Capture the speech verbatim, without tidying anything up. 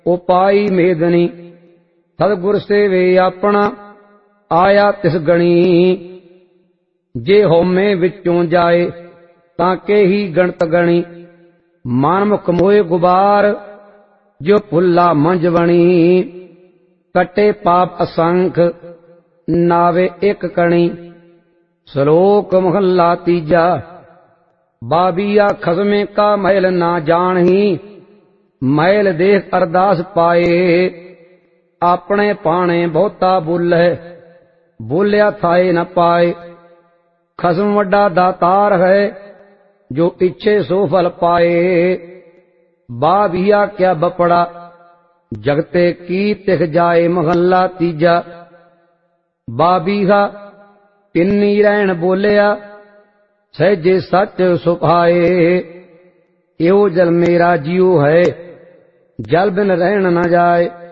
ਉਪਾਈ ਮੇਦਨੀ। ਸਤਿਗੁਰ ਸੇਵੇ ਆਪਣਾ ਆਇਆ ਤਿਸ ਗਣੀ। ਜੇ ਹਉਮੈ ਵਿੱਚੋਂ ਜਾਏ ਤਾਂ ਕੇਹੀ ਗਣਤ ਗਣੀ। ਮਨ ਮੁਖ ਮੋਏ ਗੁਬਾਰ ਜੋ ਭੁੱਲਾ ਮੰਝ ਬਣੀ। ਕਟੇ ਪਾਪ ਅਸੰਖ ਨਾਵੇ ਇੱਕ ਕਣੀ। ਸ਼ਲੋਕ ਮਹੱਲਾ ਤੀਜਾ। ਬਾਬੀਆ ਖਸਮੇ ਕਾ ਮੈਲ ਨਾ ਜਾਣਹੀ। ਮੈਲ ਦੇਖ ਅਰਦਾਸ ਪਾਏ। ਆਪਣੇ ਪਾਣੇ ਬਹੁਤਾ ਬੋਲੇ ਬੋਲਿਆ ਥਾਏ ਨ ਪਾਏ। ਖਸਮ ਵੱਡਾ ਦਾਤਾਰ ਹੈ ਜੋ ਇੱਛੇ ਸੋ ਫਲ ਪਾਏ। ਬਾਬੀਆ ਕਿਆ ਬਪੜਾ ਜਗਤੇ ਕੀ ਤਿਖ ਜਾਏ। ਮਹੱਲਾ ਤੀਜਾ। ਬਾਬੀਹਾ ਤਿੰਨੀ ਰਹਿਣ ਬੋਲਿਆ ਸਹਿਜੇ ਸੱਚ ਸੁਭਾਏ। ਇਹੋ ਜਲ ਮੇਰਾ ਜੀਉ ਹੈ ਜਲ ਬਿਨ ਰਹਿਣ ਨ ਜਾਏ।